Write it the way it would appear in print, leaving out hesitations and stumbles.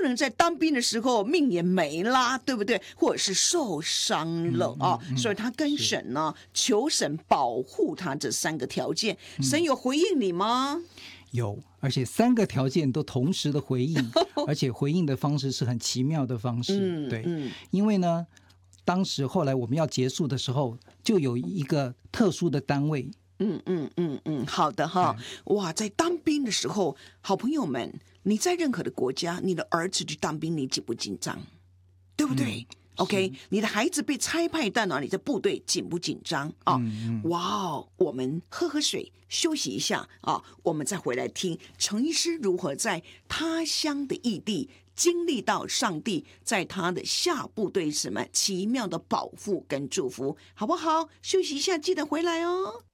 能在当兵的时候命也没啦，对不对？或者是受伤了所以他跟神呢求神保护他这3个条件，神有回应你吗？ 有，而且3个条件都同时的回应，而且回应的方式是很奇妙的方式。对，因为呢，当时后来我们要结束的时候，就有一个特殊的单位。 好的哈，哇，在当兵的时候，好朋友们，你在任何的国家，你的儿子去当兵，你紧不紧张？对不对？OK， 你的孩子被差派到哪里，在部队紧不紧张啊？哇哦，我们喝喝水，休息一下啊，我们再回来听陈医师如何在他乡的异地经历到上帝在他的下部队什么奇妙的保护跟祝福，好不好？休息一下，记得回来哦。